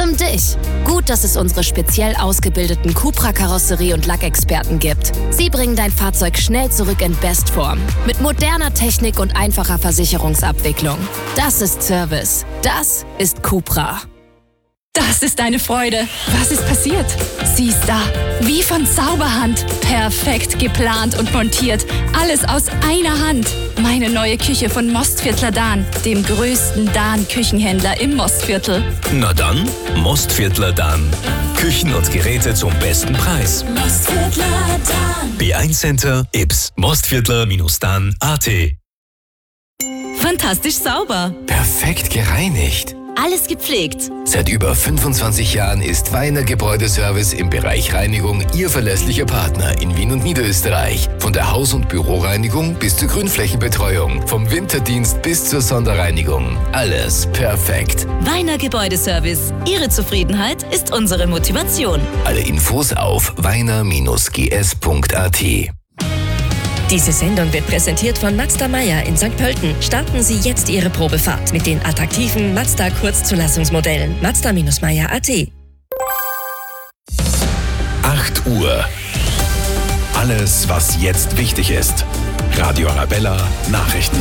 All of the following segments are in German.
um dich. Gut, dass es unsere speziell ausgebildeten Cupra-Karosserie- und Lackexperten gibt. Sie bringen dein Fahrzeug schnell zurück in Bestform. Mit moderner Technik und einfacher Versicherungsabwicklung. Das ist Service. Das ist Cupra. Das ist eine Freude. Was ist passiert? Sie ist da. Wie von Zauberhand. Perfekt geplant und montiert. Alles aus einer Hand. Meine neue Küche von Mostviertler Dahn, dem größten Dahn-Küchenhändler im Mostviertel. Na dann, Mostviertler Dahn. Küchen und Geräte zum besten Preis. Mostviertler Dahn. B1 Center, Ips. Mostviertler-Dahn.at. Fantastisch sauber. Perfekt gereinigt. Alles gepflegt. Seit über 25 Jahren ist Weiner Gebäudeservice im Bereich Reinigung Ihr verlässlicher Partner in Wien und Niederösterreich. Von der Haus- und Büroreinigung bis zur Grünflächenbetreuung, vom Winterdienst bis zur Sonderreinigung. Alles perfekt. Weiner Gebäudeservice. Ihre Zufriedenheit ist unsere Motivation. Alle Infos auf weiner-gs.at. Diese Sendung wird präsentiert von Mazda Meyer in St. Pölten. Starten Sie jetzt Ihre Probefahrt mit den attraktiven Mazda Kurzzulassungsmodellen. Mazda-Meyer.at. 8 Uhr. Alles, was jetzt wichtig ist. Radio Arabella Nachrichten.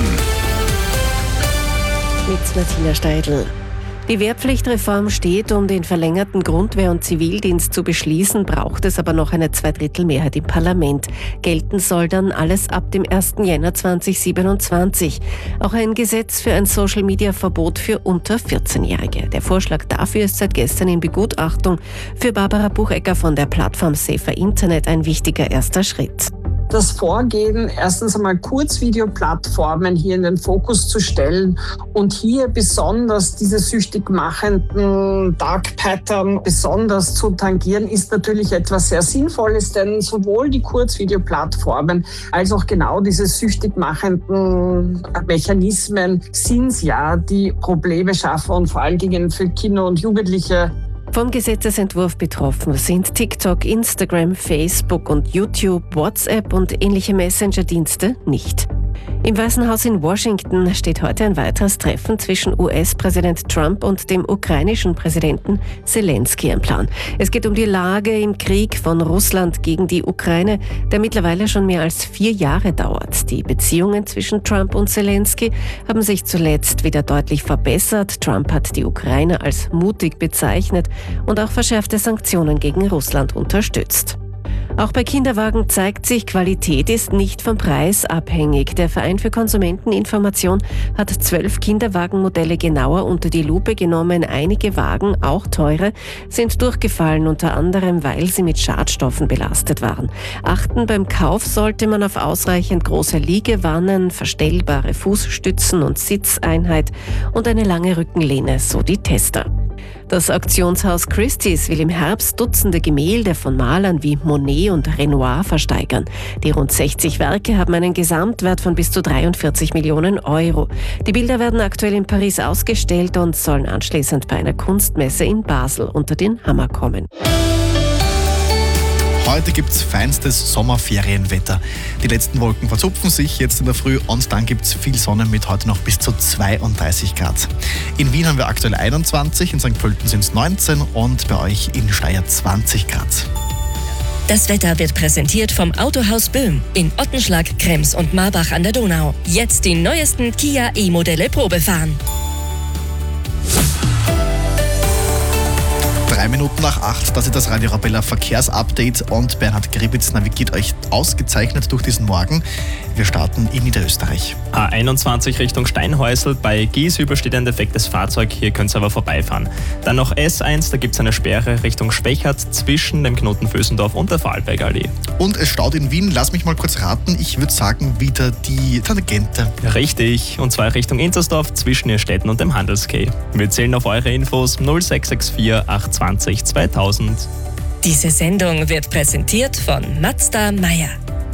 Mit Martina Steidl. Die Wehrpflichtreform steht, um den verlängerten Grundwehr- und Zivildienst zu beschließen, braucht es aber noch eine Zweidrittelmehrheit im Parlament. Gelten soll dann alles ab dem 1. Jänner 2027. Auch ein Gesetz für ein Social-Media-Verbot für unter 14-Jährige. Der Vorschlag dafür ist seit gestern in Begutachtung. Für Barbara Buchecker von der Plattform Safer Internet ein wichtiger erster Schritt. Das Vorgehen, erstens einmal Kurzvideoplattformen hier in den Fokus zu stellen und hier besonders diese süchtig machenden Dark Pattern besonders zu tangieren, ist natürlich etwas sehr Sinnvolles, denn sowohl die Kurzvideoplattformen als auch genau diese süchtig machenden Mechanismen sind es ja, die Probleme schaffen und vor allen Dingen für Kinder und Jugendliche. Vom Gesetzesentwurf betroffen sind TikTok, Instagram, Facebook und YouTube, WhatsApp und ähnliche Messenger-Dienste nicht. Im Weißen Haus in Washington steht heute ein weiteres Treffen zwischen US-Präsident Trump und dem ukrainischen Präsidenten Zelensky im Plan. Es geht um die Lage im Krieg von Russland gegen die Ukraine, der mittlerweile schon mehr als 4 Jahre dauert. Die Beziehungen zwischen Trump und Zelensky haben sich zuletzt wieder deutlich verbessert. Trump hat die Ukraine als mutig bezeichnet und auch verschärfte Sanktionen gegen Russland unterstützt. Auch bei Kinderwagen zeigt sich, Qualität ist nicht vom Preis abhängig. Der Verein für Konsumenteninformation hat 12 Kinderwagenmodelle genauer unter die Lupe genommen. Einige Wagen, auch teure, sind durchgefallen, unter anderem, weil sie mit Schadstoffen belastet waren. Achten beim Kauf sollte man auf ausreichend große Liegewannen, verstellbare Fußstützen und Sitzeinheit und eine lange Rückenlehne, so die Tester. Das Auktionshaus Christie's will im Herbst Dutzende Gemälde von Malern wie Monet und Renoir versteigern. Die rund 60 Werke haben einen Gesamtwert von bis zu 43 Millionen Euro. Die Bilder werden aktuell in Paris ausgestellt und sollen anschließend bei einer Kunstmesse in Basel unter den Hammer kommen. Heute gibt es feinstes Sommerferienwetter. Die letzten Wolken verzupfen sich jetzt in der Früh und dann gibt es viel Sonne mit heute noch bis zu 32 Grad. In Wien haben wir aktuell 21, in St. Pölten sind es 19 und bei euch in Steyr 20 Grad. Das Wetter wird präsentiert vom Autohaus Böhm in Ottenschlag, Krems und Marbach an der Donau. Jetzt die neuesten Kia E-Modelle Probefahren. 3 Minuten nach 8, das ist das Radio Arabella Verkehrsupdate und Bernhard Gribitz navigiert euch ausgezeichnet durch diesen Morgen. Wir starten in Niederösterreich. A21 Richtung Steinhäusl, bei Gieshübel steht ein defektes Fahrzeug, hier könnt ihr aber vorbeifahren. Dann noch S1, da gibt es eine Sperre Richtung Schwächert zwischen dem Knoten Vösendorf und der Vorarlbergallee. Und es staut in Wien, lass mich mal kurz raten, ich würde sagen wieder die Tangente. Richtig, und zwar Richtung Inzersdorf zwischen Irrstetten und dem Handelskeh. Wir zählen auf eure Infos 0664 820 2000. Diese Sendung wird präsentiert von Mazda Meyer.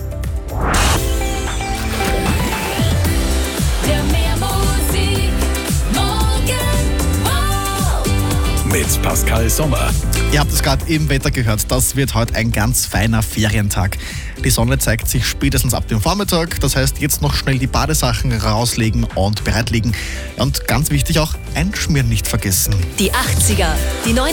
Mit Pascal Sommer. Ihr habt es gerade im Wetter gehört, das wird heute ein ganz feiner Ferientag. Die Sonne zeigt sich spätestens ab dem Vormittag, das heißt jetzt noch schnell die Badesachen rauslegen und bereitlegen. Und ganz wichtig auch, einschmieren nicht vergessen. Die 80er, die